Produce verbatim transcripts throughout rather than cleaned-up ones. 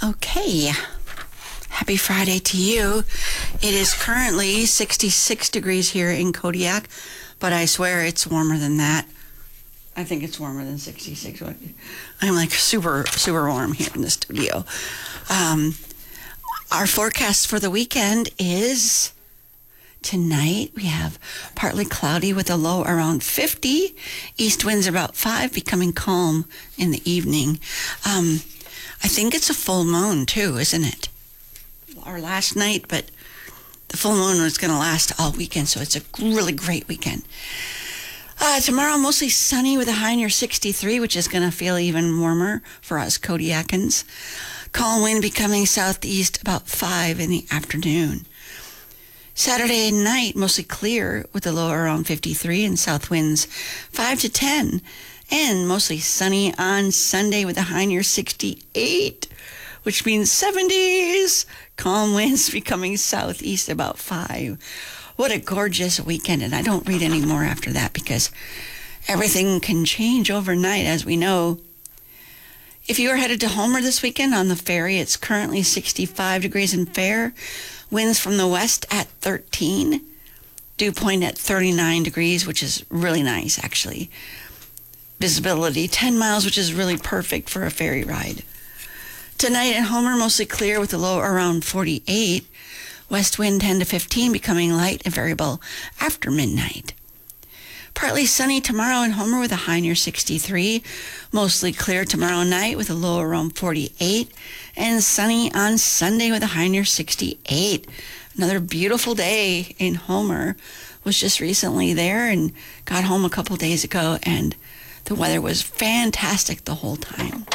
Okay. Happy Friday to you. It is currently sixty-six degrees here in Kodiak, but I swear it's warmer than that. I think it's warmer than sixty-six. I'm like super, super warm here in the studio. Um, our forecast for the weekend is tonight we have partly cloudy with a low around fifty. East winds about five, becoming calm in the evening. Um, I think it's a full moon too, isn't it? Or last night, but the full moon was going to last all weekend, so it's a really great weekend. Uh, tomorrow, mostly sunny with a high near sixty-three, which is going to feel even warmer for us Kodiakans. Calm wind becoming southeast about five in the afternoon. Saturday night, mostly clear with a low around fifty-three and south winds five to ten. And mostly sunny on Sunday with a high near sixty-eight, which means seventies. Calm winds becoming southeast about five. What a gorgeous weekend. And I don't read any more after that because everything can change overnight, as we know. If you are headed to Homer this weekend on the ferry, it's currently sixty-five degrees in fair. Winds from the west at thirteen. Dew point at thirty-nine degrees, which is really nice, actually. Visibility ten miles, which is really perfect for a ferry ride. Tonight at Homer, mostly clear with a low around forty-eight. West wind ten to fifteen, becoming light and variable after midnight. Partly sunny tomorrow in Homer with a high near sixty-three. Mostly clear tomorrow night with a low around forty-eight. And sunny on Sunday with a high near sixty-eight. Another beautiful day in Homer. Was just recently there and got home a couple days ago, and the weather was fantastic the whole time.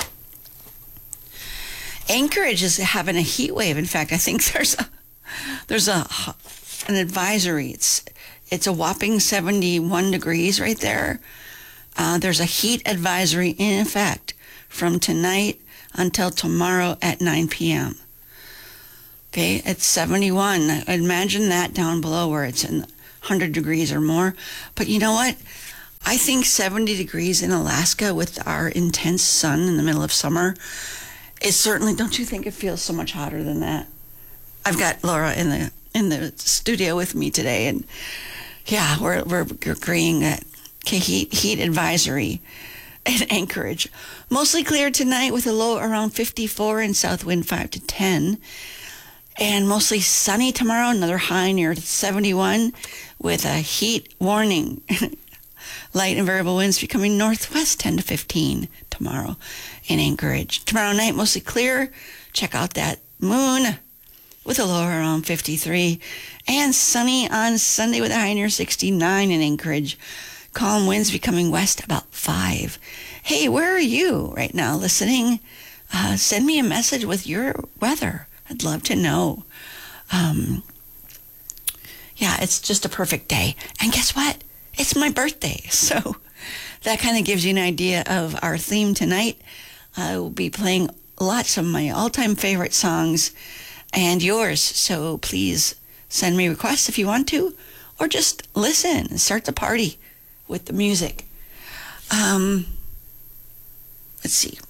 Anchorage is having a heat wave. In fact, I think there's a there's a an advisory. It's it's a whopping seventy-one degrees right there. Uh, there's a heat advisory in effect from tonight until tomorrow at nine p.m. Okay, it's seventy-one. Imagine that down below where it's in one hundred degrees or more. But you know what? I think seventy degrees in Alaska with our intense sun in the middle of summer is certainly, don't you think it feels so much hotter than that? I've got Laura in the in the studio with me today, and yeah, we're we're agreeing that okay, heat heat advisory in Anchorage. Mostly clear tonight with a low around fifty-four and south wind five to ten. And mostly sunny tomorrow, another high near seventy-one with a heat warning. Light and variable winds becoming northwest ten to fifteen tomorrow in Anchorage. Tomorrow night, mostly clear. Check out that moon with a low around fifty-three. And sunny on Sunday with a high near sixty-nine in Anchorage. Calm winds becoming west about five. Hey, where are you right now listening? Uh, send me a message with your weather. I'd love to know. Um, yeah, it's just a perfect day. And guess what? It's my birthday, so that kind of gives you an idea of our theme tonight. I will be playing lots of my all-time favorite songs and yours, so please send me requests if you want to, or just listen and start the party with the music. Um, let's see.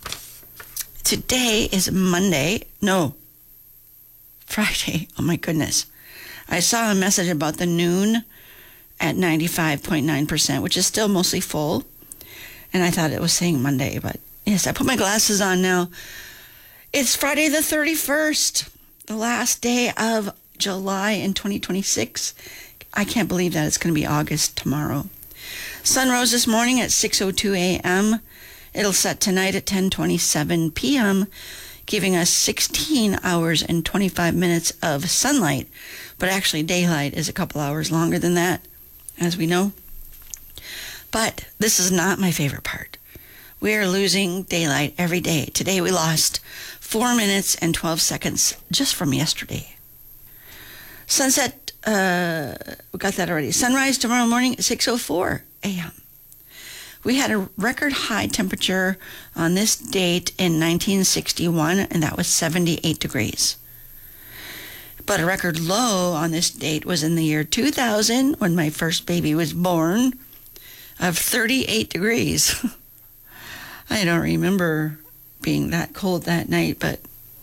Today is Monday. No, Friday. Oh, my goodness. I saw a message about the noon at ninety-five point nine percent, which is still mostly full. And I thought it was saying Monday, but yes, I put my glasses on now. It's Friday the thirty-first, the last day of July in twenty twenty-six. I can't believe that it's going to be August tomorrow. Sun rose this morning at six oh two a.m. It'll set tonight at ten twenty-seven p.m., giving us sixteen hours and twenty-five minutes of sunlight. But actually, daylight is a couple hours longer than that, as we know. But this is not my favorite part. We are losing daylight every day. Today we lost four minutes and twelve seconds just from yesterday. Sunset, uh, we got that already. Sunrise tomorrow morning at six oh four a.m. We had a record high temperature on this date in nineteen sixty-one, and that was seventy-eight degrees. But a record low on this date was in the year two thousand, when my first baby was born, of thirty-eight degrees. I don't remember being that cold that night, but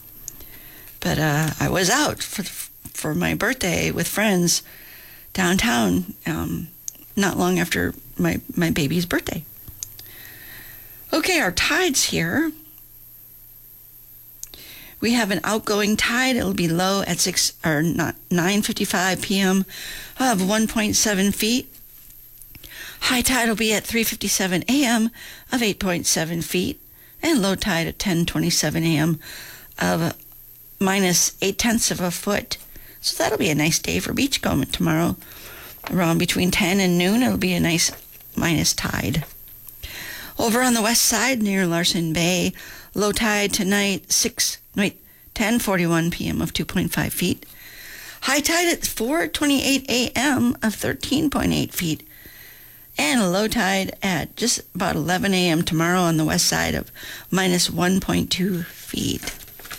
But uh, I was out for for my birthday with friends downtown um, not long after my, my baby's birthday. Okay, our tides here. We have an outgoing tide. It'll be low at six or not nine fifty-five p.m. of one point seven feet. High tide will be at three fifty-seven a.m. of eight point seven feet, and low tide at ten twenty-seven a.m. of minus eight tenths of a foot. So that'll be a nice day for beachcoming tomorrow. Around between ten and noon, it'll be a nice minus tide. Over on the west side near Larsen Bay, low tide tonight six wait ten forty-one p.m. of two point five feet. High tide at four twenty-eight a.m. of thirteen point eight feet. And a low tide at just about eleven a.m. tomorrow on the west side of minus one point two feet.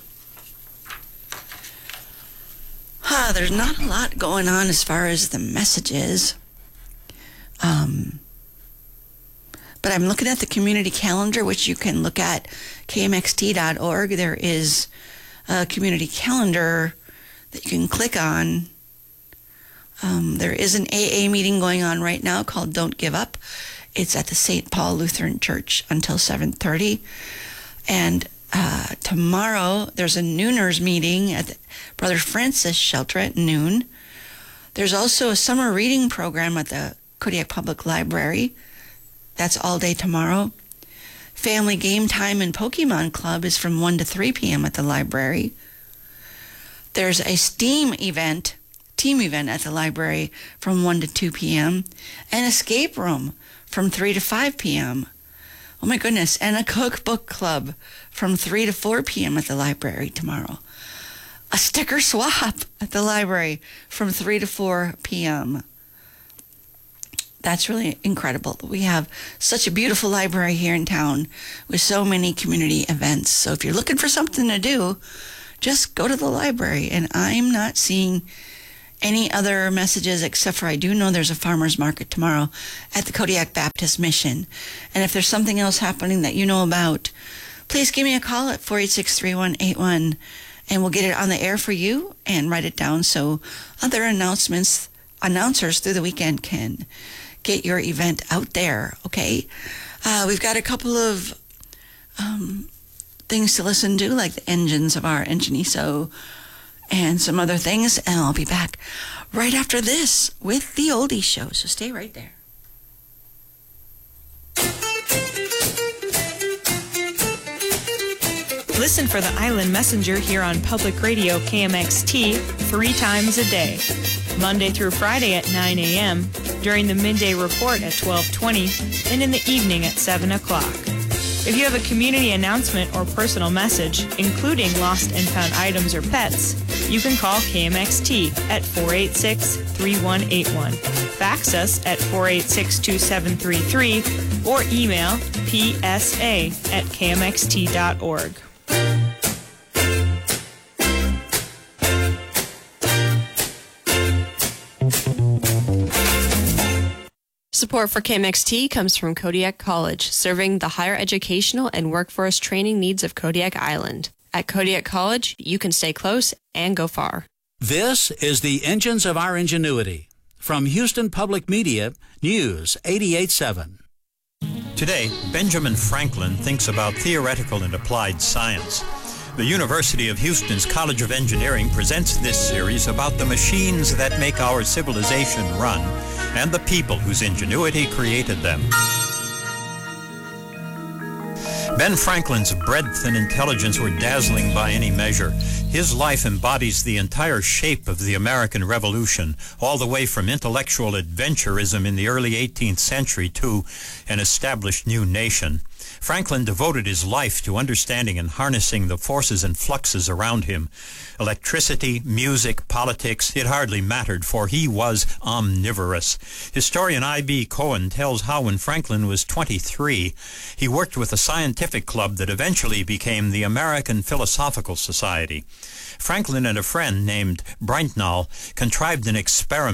Ah, there's not a lot going on as far as the messages. Um, but I'm looking at the community calendar, which you can look at K M X T dot org. There is a community calendar that you can click on. Um, there is an A A meeting going on right now called Don't Give Up. It's at the Saint Paul Lutheran Church until seven thirty. And uh, tomorrow there's a Nooners meeting at the Brother Francis Shelter at noon. There's also a summer reading program at the Kodiak Public Library. That's all day tomorrow. Family Game Time and Pokemon Club is from one to three p.m. at the library. There's a STEAM event team event at the library from one to two p.m. An escape room from three to five p.m. Oh my goodness, and a cookbook club from three to four p.m. at the library tomorrow. A sticker swap at the library from three to four p.m. That's really incredible. We have such a beautiful library here in town with so many community events. So if you're looking for something to do, just go to the library. And I'm not seeing any other messages except for I do know there's a farmer's market tomorrow at the Kodiak Baptist Mission. And if there's something else happening that you know about, please give me a call at four eight six, three one eight one and we'll get it on the air for you and write it down so other announcements, announcers through the weekend can get your event out there, okay? Uh, we've got a couple of um, things to listen to, like the engines of our Enginiso and some other things, and I'll be back right after this with the Oldie Show, so stay right there. Listen for the Island Messenger here on Public Radio K M X T three times a day, Monday through Friday at nine a.m., during the midday report at twelve twenty, and in the evening at seven o'clock. If you have a community announcement or personal message, including lost and found items or pets, you can call K M X T at four eight six, three one eight one, fax us at four eight six, two seven three three, or email p s a at k m x t dot org. Support for K M X T comes from Kodiak College, serving the higher educational and workforce training needs of Kodiak Island. At Kodiak College, you can stay close and go far. This is the Engines of Our Ingenuity. From Houston Public Media, News eighty-eight point seven. Today, Benjamin Franklin thinks about theoretical and applied science. The University of Houston's College of Engineering presents this series about the machines that make our civilization run and the people whose ingenuity created them. Ben Franklin's breadth and intelligence were dazzling by any measure. His life embodies the entire shape of the American Revolution, all the way from intellectual adventurism in the early eighteenth century to an established new nation. Franklin devoted his life to understanding and harnessing the forces and fluxes around him. Electricity, music, politics, it hardly mattered, for he was omnivorous. Historian I B Cohen tells how when Franklin was twenty-three, he worked with a scientific club that eventually became the American Philosophical Society. Franklin and a friend named Breintnal contrived an experiment.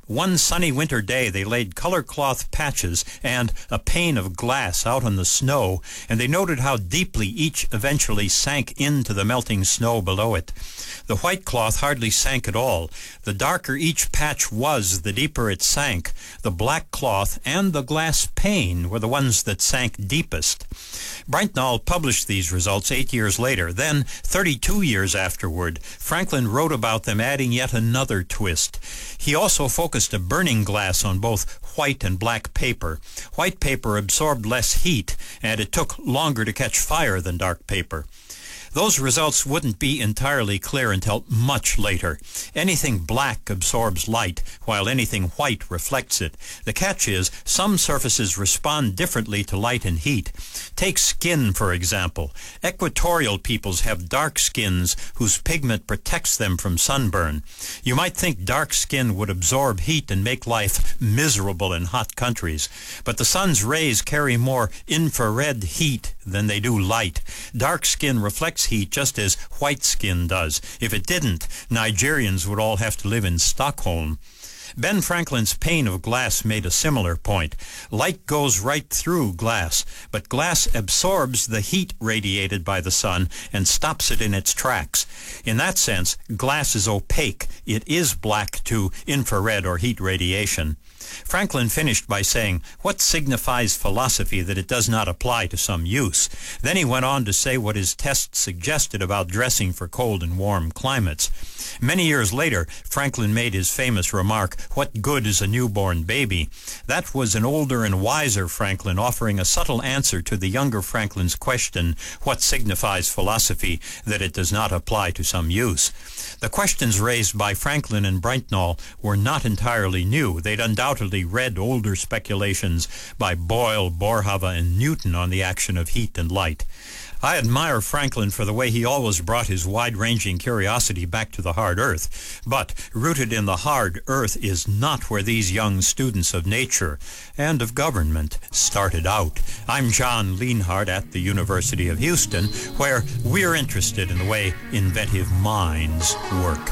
One sunny winter day, they laid color cloth patches and a pane of glass out on the snow, and they noted how deeply each eventually sank into the melting snow below it. The white cloth hardly sank at all. The darker each patch was, the deeper it sank. The black cloth and the glass pane were the ones that sank deepest. Brightnall published these results eight years later. Then, thirty-two years afterward, Franklin wrote about them, adding yet another twist. He also focused a burning glass on both white and black paper. White paper absorbed less heat, and it took longer to catch fire than dark paper. Those results wouldn't be entirely clear until much later. Anything black absorbs light, while anything white reflects it. The catch is, some surfaces respond differently to light and heat. Take skin, for example. Equatorial peoples have dark skins whose pigment protects them from sunburn. You might think dark skin would absorb heat and make life miserable in hot countries, but the sun's rays carry more infrared heat than they do light. Dark skin reflects heat just as white skin does. If it didn't, Nigerians would all have to live in Stockholm. Ben Franklin's pane of glass made a similar point. Light goes right through glass, but glass absorbs the heat radiated by the sun and stops it in its tracks. In that sense, glass is opaque. It is black to infrared or heat radiation. Franklin finished by saying, "What signifies philosophy that it does not apply to some use?" Then he went on to say what his tests suggested about dressing for cold and warm climates. Many years later, Franklin made his famous remark, "What good is a newborn baby?" That was an older and wiser Franklin offering a subtle answer to the younger Franklin's question, "What signifies philosophy that it does not apply to some use?" The questions raised by Franklin and Brightnall were not entirely new. They'd undoubtedly read older speculations by Boyle, Boerhaave, and Newton on the action of heat and light. I admire Franklin for the way he always brought his wide-ranging curiosity back to the hard earth. But rooted in the hard earth is not where these young students of nature and of government started out. I'm John Lienhardt at the University of Houston, where we're interested in the way inventive minds work.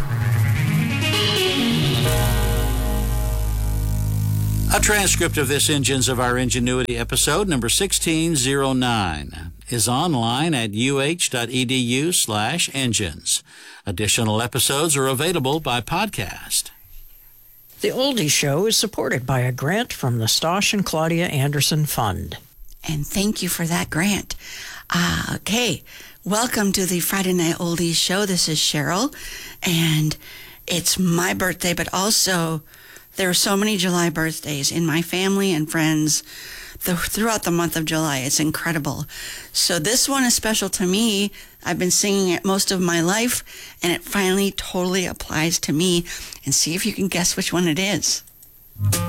A transcript of this Engines of Our Ingenuity episode, number sixteen oh nine, is online at uh.edu slash engines. Additional episodes are available by podcast. The Oldie Show is supported by a grant from the Stosh and Claudia Anderson Fund. And thank you for that grant. Uh, okay, welcome to the Friday Night Oldies Show. This is Cheryl, and it's my birthday, but also there are so many July birthdays in my family and friends the, throughout the month of July. It's incredible. So this one is special to me. I've been singing it most of my life, and it finally totally applies to me. And see if you can guess which one it is.